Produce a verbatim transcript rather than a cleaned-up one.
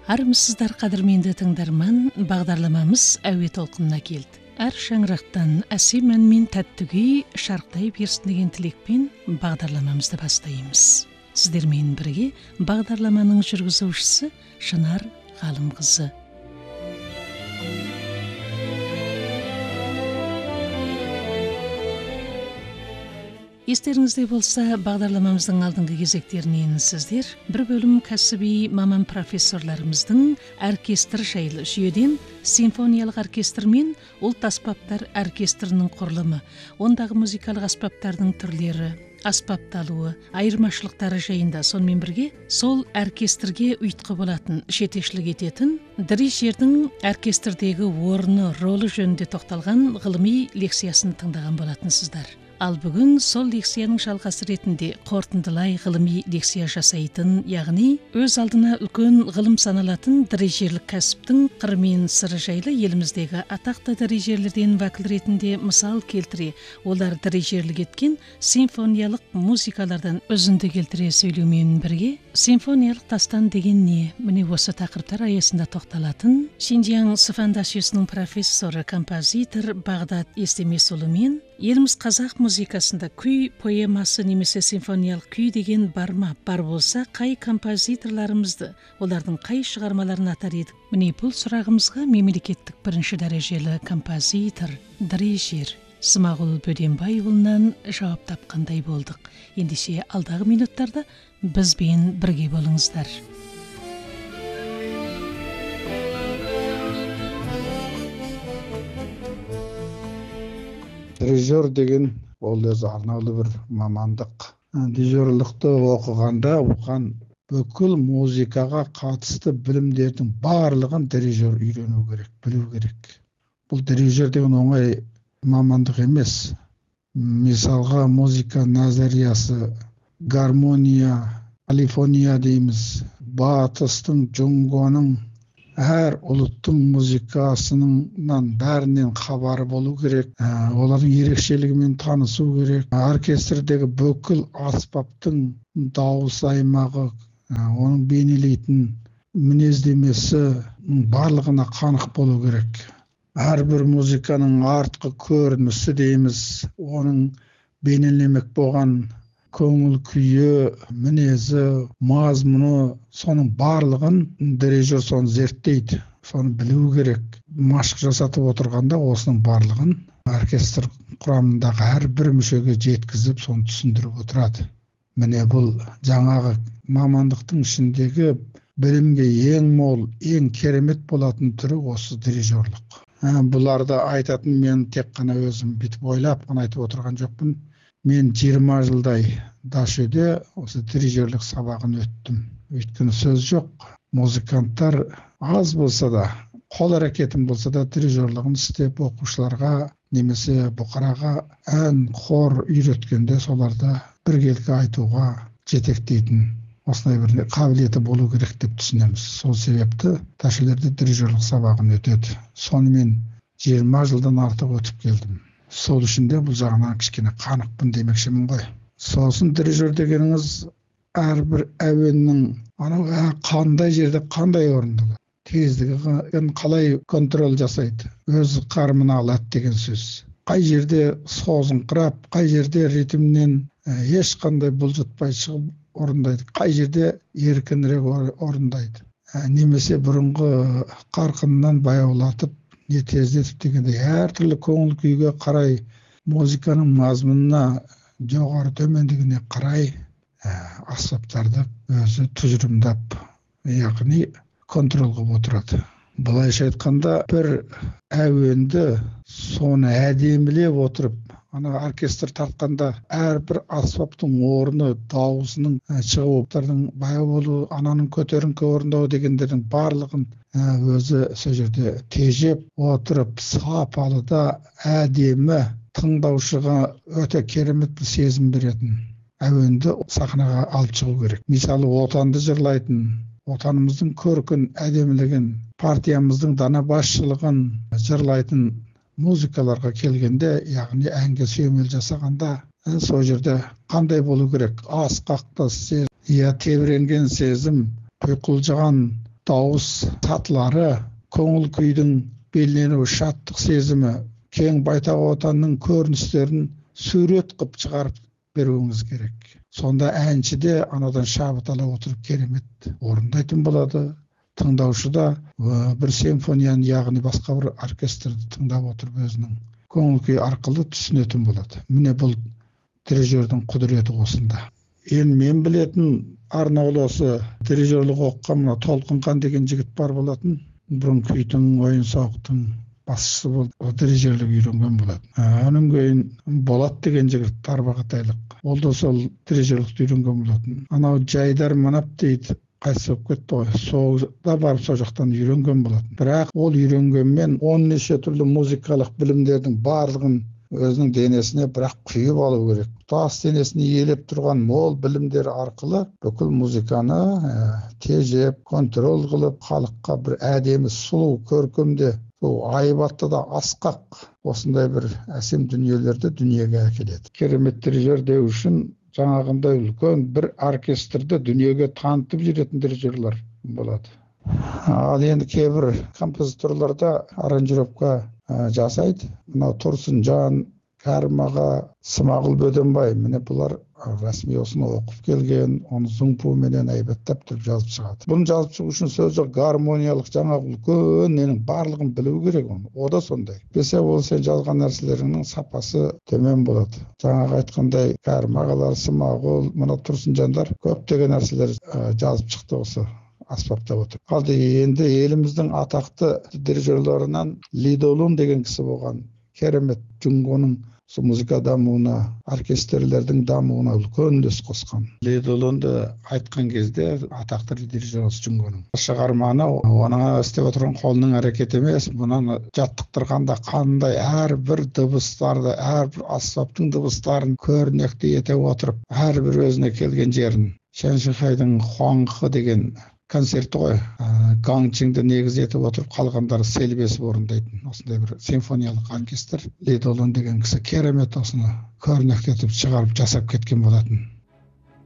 Армысыздар қадірменді тыңдарман, бағдарламамыз әуе толқынына келді. Әр шаңырақтан әсем ән мен тәтті күй шарықтай берсін деген тілекпен бағдарламамызды бастаймыз. Сіздермен бірге бағдарламаның жүргізушісі Шынар Ғалымқызы. Естеріңізде болса, бағдарламамыздың алдыңғы кезектерінен сіздер бір бөлім кәсіби маман профессорларымыздың оркестр жайлы жүйеден симфониялық оркестр мен ұлт аспаптар оркестрінің құрылымы, ондағы музыкалық аспаптардың түрлері, аспапталуы, айырмашылықтары жайында, сонымен бірге сол оркестрге ұйытқы болатын, жетекшілік ететін дирижердің оркестрдегі орны, ролы жөнінде тоқталған ғылыми лекциясын тыңдаған болатынсыздар. Ал бүгін сол лекцияның жалғасы ретінде қорытындылай ғылыми лекция жасайтын, яғни өз алдына үлкен ғылым саналатын дирижерлік кәсіптің қыры мен сыры жайлы еліміздегі атақты дирижерлерден уәкіл ретінде мысал келтіре, олар дирижерлік еткен симфониялық музыкалардан үзінді келтіре сөйлеумен бірге симфониялық дастан деген не? Міне осы тақырыптар аясында тоқталатын Шинжияң Сыфандасиясының профессоры, композитор Бағдат Естемесұлы мен еліміз қазақ музыкасында күй поэмасы немесе симфониялық күй деген бар ма? Бар болса, қай композиторларымызды, олардың қай шығармаларын атар едік? Міне бұл сұрағымызға мемлекеттік бірінші дәрежелі композитор, дирижер Смағұл Бөденбайұлынан жауап тапқандай болдық. Ендеше алдағы минуттарда бізбен бірге болыңыздар. Дирижер деген ол өзі арнаулы бір мамандық. Дирижерлікті оқығанда оған бүкіл музыкаға қатысты білімдердің барлығын дирижер үйрену керек, білу керек. Бұл дирижер деген оңай мамандық емес. Мысалға музыка назариясы, гармония, полифония дейміз. Батыстың, джунгоның, әр ұлттың музыкасының бәрінен хабары болу керек. Олардың ерекшелігімен танысу керек. Оркестрдегі бүкіл аспаптың дауыс аймағы, оның бейнелейтін мінездемесі барлығына қанық болу керек. Әрбір музыканың артқы көрінісі дейміз, оның бейнелемек болған көңіл күйі, мінезі, мазмұны, соның барлығын дирижер соны зерттейді, соны білу керек. Машық жасатып отырғанда осының барлығын оркестр құрамындағы әрбір мүшеге жеткізіп, соны түсіндіріп отырады. Міне бұл жаңағы мамандықтың ішіндегі білімге ең мол, ең керемет болатын түрі осы дирижерлік. Бұларды айтатын мен тек қана өзім бітіп ойлап қана айтып отырған жоқпын. Мен жиырма жылдай Дашөде осы дирижерлік сабағын өттім. Өйткені сөз жоқ. Музыканттар аз болса да, қол әрекетім болса да дирижерлігін істеп оқушыларға немесе бұқараға ән, хор үйреткенде соларды біркелкі айтуға жетектейтін осындай бір қабілеті болу керек деп түсінеміз. Сол себепті Дашөлерде дирижерлік сабағын өтеді. Сонымен жиырма жылдан артық өтіп келдім. Сол үшін де бұл жағынан кішкене қанықпын демекшімін ғой. Сосын дирижер дегеніңіз әрбір әуеннің анау қандай жерде қандай орындалады, тездігін қалай контроль жасайды, өз қарымына алады деген сөз. Қай жерде созыңқырап, қай жерде ритмнен ешқандай бұлжытпай шығып орындайды, қай жерде еркінірек орындайды. Немесе бұрынғы қарқынынан баяулатып, не тездетіп дегендей әртүрлі көңіл күйге қарай, музыканың мазмұнына жоғары төмендігіне қарай аспаптарды өзі тұжырымдап, яғни контроль қылып отырады. Былайша айтқанда бір әуенді соны әдемілеп отырып, ана оркестр тартқанда әрбір аспаптың орны, дауысының шығуптардың баяу болу, ананың көтеріңкі орындау дегендердің барлығын өзі сол жерде тежеп отырып, сапалы да әдемі тыңдаушыға өте керемет сезім беретін әуенді сахнаға алып шығу керек. Мысалы, отанды жырлайтын, отанымыздың көркін, әдемілігін, партиямыздың дана басшылығын жырлайтын музыкаларға келгенде, яғни әнге сүйемел жасағанда, сол жерде қандай болу керек? Асқақты сезім, я тебіренген сезім, құйқылжыған дауыс сатылары, көңіл күйдің белгіленуі, шаттық сезімі, кең байтақ отанның көріністерін сурет қып шығарып беруіңіз керек. Сонда әнші де анадан шабыт ала отырып керемет орындайтын болады. Тыңдаушы да бір симфонияны, яғни басқа бір оркестрді тыңдап отырып өзінің көңіл күй арқылы түсінетін болады. Міне бұл дирижердің құдіреті осында. Енді мен білетін арнаулы осы дирижерлік оқыған мына Толқынхан деген жігіт бар болатын. Бұрын күйдің, ойын сауықтың басшысы болып, о дирижерлік үйренген болады. Оның кейін Болат деген жігіт тарбағатайлық. Ол да сол дирижерлікті үйренген болатын. Анау Жайдар Манап дейді, қайтыс болып кетті ғой. Соғда барып сол жақтан үйренген болатын. Бірақ ол үйренгенмен он неше түрлі музыкалық білімдердің барлығын өзінің денесіне бірақ құйып алу керек. Тас денесіне иелеп тұрған мол білімдер арқылы бүкіл музыканы ә, тежеп, контрол қылып, халыққа бір әдемі, сұлу, көркемде, айбатты да асқақ осындай бір әсем дүниелерді дүниеге әкеледі. Керемет дирижер деу үшін жаңағындай үлкен бір оркестрді дүниеге танытып жүретін дирижерлер болады. Ал енді кейбір композиторларда аранжировка жасайды. Мынау Тұрсынжан, Кәрім аға, Смағұл Бөденбай, міне бұлар рәсми осыны оқып келген, оны зумпу менен айбаттап тұрып жазып шығады. Бұны жазып шығу үшін сөзі гармониялық жаңағы үлкен ненің барлығын білу керек оны. О да сондай. Бесе ол сен жазған нәрселеріңнің сапасы төмен болады. Жаңағы айтқандай Кәрім ағалар, Смағұл, мына Тұрсынжандар көптеген нәрселер жазып шықты осы аспаптап отыр. Қалды енді еліміздің атақты дирижерлерінен Лидолун деген кісі болған. Керемет Джунгоның музыка дамуына, оркестрлердің дамуына үлкен үлес қосқан. Лидолунды айтқан кезде атақты дирижер Джунгоның шығарманы оның істеп отырған қолының әрекеті емес, бұны жаттықтырғанда қандай әрбір дыбыстарды, әрбір аспаптың дыбыстарын көрнекті ете отырып, әрбір өзіне келген жерін. Шэньшихайдың Хуаңхы деген концерті ғой, гаңчыңды негіз етіп отырып қалғандары селбесіп орындайтын осындай бір симфониялық оркестр. Лидолун деген кісі керемет осыны көрнектетіп шығарып жасап кеткен болатын.